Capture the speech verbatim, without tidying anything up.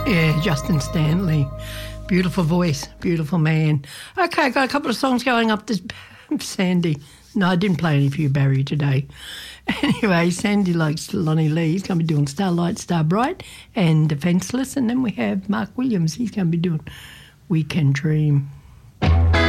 Yeah, Justin Stanley. Beautiful voice, beautiful man. Okay, I got a couple of songs going up this Sandy. No, I didn't play any for you, Barry, today. Anyway, Sandy likes Lonnie Lee. He's going to be doing Starlight, Starbright and Defenceless. And then we have Mark Williams. He's going to be doing Weekend Dream.